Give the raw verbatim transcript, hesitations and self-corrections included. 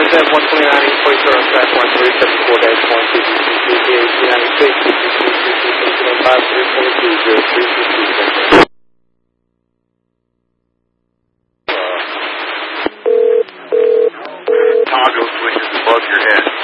F one twenty-nine, East Place, on track one three seven four dash one two two two three P A three ninety-six, two two two two two seven seven five three seven two zero three two two. Toggle switches above your head.